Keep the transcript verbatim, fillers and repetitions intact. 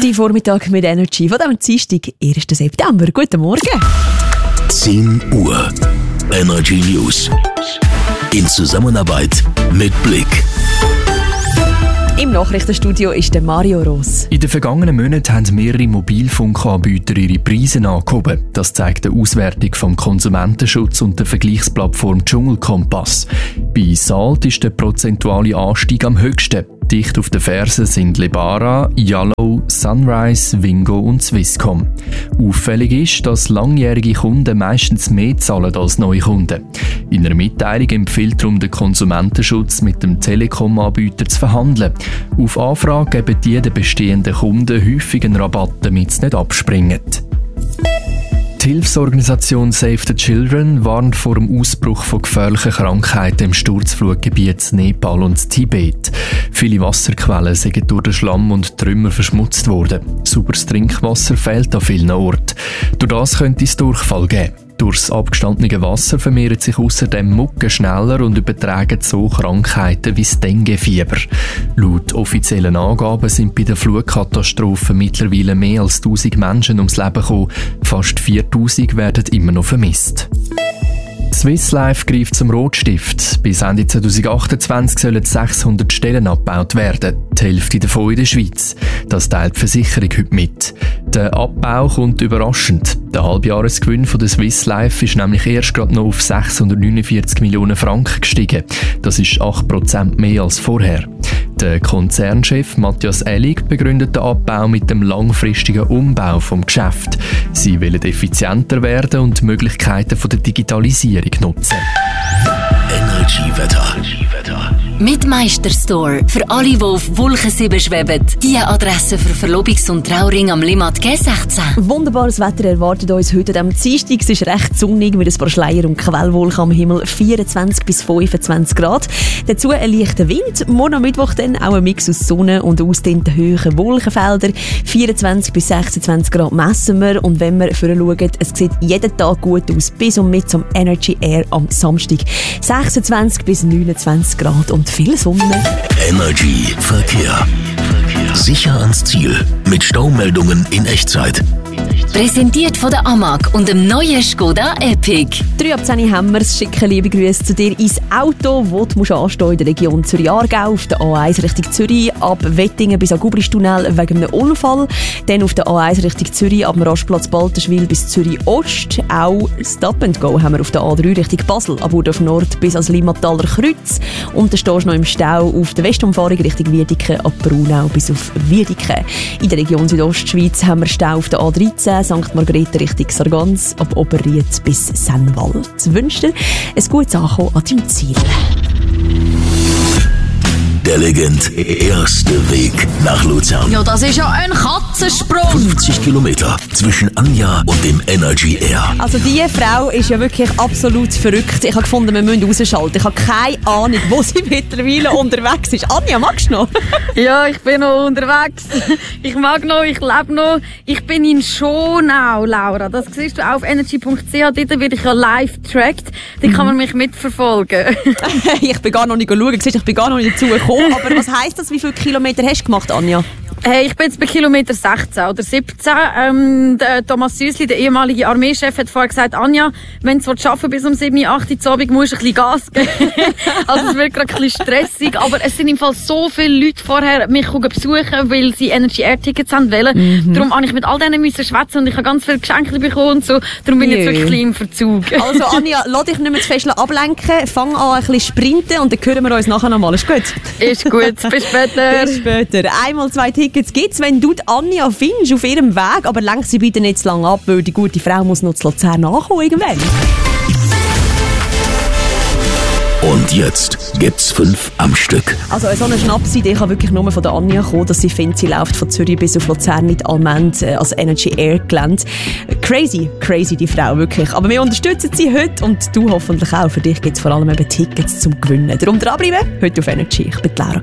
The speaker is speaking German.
Vormittag mit Energy von dem Dienstag, ersten September. Guten Morgen. zehn Uhr. Energy News. In Zusammenarbeit mit Blick. Im Nachrichtenstudio ist der Mario Ross. In den vergangenen Monaten haben mehrere Mobilfunkanbieter ihre Preise angehoben. Das zeigt eine Auswertung vom Konsumentenschutz und der Vergleichsplattform Dschungelkompass. Bei Salt ist der prozentuale Anstieg am höchsten. Dicht auf den Fersen sind Lebara, Yallo, Sunrise, Wingo und Swisscom. Auffällig ist, dass langjährige Kunden meistens mehr zahlen als neue Kunden. In einer Mitteilung empfiehlt darum der Konsumentenschutz, mit dem Telekom-Anbieter zu verhandeln. Auf Anfrage geben die den bestehenden Kunden häufig einen Rabatt, damit sie nicht abspringen. Die Hilfsorganisation Save the Children warnt vor dem Ausbruch von gefährlichen Krankheiten im Sturzflutgebiet Nepal und Tibet. Viele Wasserquellen sind durch den Schlamm und Trümmer verschmutzt worden. Sauberes Trinkwasser fehlt an vielen Orten. Durch das könnte es Durchfall geben. Durchs abgestandene Wasser vermehren sich außerdem Mücken schneller und übertragen so Krankheiten wie das Denguefieber. Laut offiziellen Angaben sind bei der Flutkatastrophe mittlerweile mehr als tausend Menschen ums Leben gekommen. Fast viertausend werden immer noch vermisst. Swiss Life greift zum Rotstift. Bis Ende zwanzig achtundzwanzig sollen sechshundert Stellen abgebaut werden. Die Hälfte davon in der Schweiz. Das teilt die Versicherung heute mit. Der Abbau kommt überraschend. Der Halbjahresgewinn von der Swiss Life ist nämlich erst gerade noch auf sechshundertneunundvierzig Millionen Franken gestiegen. Das ist acht Prozent mehr als vorher. Der Konzernchef Matthias Ellig begründet den Abbau mit dem langfristigen Umbau vom Geschäft. Sie wollen effizienter werden und die Möglichkeiten von der Digitalisierung nutzen. Energy Wetter. Mit Meisterstore. Für alle, die auf Wolken sieben schweben. Die Adresse für Verlobungs- und Trauring am Limmat G sechzehn. Wunderbares Wetter erwartet uns heute am Dienstag. Es ist recht sonnig mit ein paar Schleier und Quellwolken am Himmel. vierundzwanzig bis fünfundzwanzig Grad. Dazu ein leichter Wind. Morgen am Mittwoch dann auch ein Mix aus Sonne und ausdehnten hohen Wolkenfeldern. vierundzwanzig bis sechsundzwanzig Grad messen wir. Und wenn wir vorher schauen, es sieht jeden Tag gut aus. Bis und mit zum Energy Air am Samstag. sechsundzwanzig bis neunundzwanzig Grad und viel Sonne. Energy Verkehr. Sicher ans Ziel mit Staumeldungen in Echtzeit. Präsentiert von der A M A G und dem neuen Skoda Epic. drei ab zehn haben wir es. Schicke liebe Grüße zu dir ins Auto, wo du musst anstehen in der Region Zürich-Aargau, auf der A eins Richtung Zürich, ab Wettingen bis an Gubristunnel wegen einem Unfall. Dann auf der A eins Richtung Zürich, ab dem Rastplatz Balterschwil bis Zürich-Ost. Auch Stop and Go haben wir auf der A drei Richtung Basel, ab Burdorf Nord bis ans Limmataler Kreuz. Und dann stehst du noch im Stau auf der Westumfahrung Richtung Wiedeke, ab Braunau bis auf Wiedeke. In der Region Südostschweiz haben wir Stau auf der A dreizehn, Sankt Margrethe Richtung Sargans, ab Oberried bis Sennwald. Ich wünsche dir ein gutes Ankommen an deinem Ziel. Der Legend erste Weg nach Luzern. Ja, das ist ja ein Katzensprung. fünfzig Kilometer zwischen Anja und dem Energy Air. Also diese Frau ist ja wirklich absolut verrückt. Ich habe gefunden, wir müssen rausschalten. Ich habe keine Ahnung, wo sie mittlerweile unterwegs ist. Anja, magst du noch? Ja, ich bin noch unterwegs. Ich mag noch, ich lebe noch. Ich bin in Schonau, Laura. Das siehst du auf energy punkt c h. Dort werde ich ja live getrackt. Dort kann man mich mitverfolgen. Ich bin gar noch nicht schauen. Ich bin gar noch nicht dazu gekommen. Aber was heisst das? Wie viele Kilometer hast du gemacht, Anja? Hey, ich bin jetzt bei Kilometer sechzehn oder siebzehn. Ähm, der Thomas Süssli, der ehemalige Armeechef, hat vorher gesagt, Anja, wenn du es bis um sieben, acht Uhr zu Abend musst du ein bisschen Gas geben. Also es wird gerade ein bisschen stressig. Aber es sind im Fall so viele Leute vorher mich besuchen, weil sie Energy Air Tickets haben wollen. Mhm. Darum habe ich mit all denen müssen schwätzen und ich habe ganz viele Geschenke bekommen und so. Darum bin ich jetzt wirklich ein bisschen im Verzug. Also Anja, lass dich nicht mehr zu fest ablenken. Fang an ein bisschen sprinten und dann hören wir uns nachher nochmal. Ist gut? Ist gut. Bis später. Bis später. Einmal zwei Tickets gibt's, wenn du die Anja findest auf ihrem Weg, aber lenk sie bitte nicht zu lange ab, weil die gute Frau muss noch zu Luzern nachkommen irgendwann. Und jetzt gibt's fünf am Stück. Also so eine Schnapsidee kann wirklich nur von der Anja kommen, dass sie findet, sie läuft von Zürich bis auf Luzern mit Almend äh, als Energy Air Gelände. Crazy, crazy die Frau, wirklich. Aber wir unterstützen sie heute und du hoffentlich auch. Für dich gibt's vor allem eben Tickets zum Gewinnen. Darum dranbleiben, heute auf Energy. Ich bin Laura.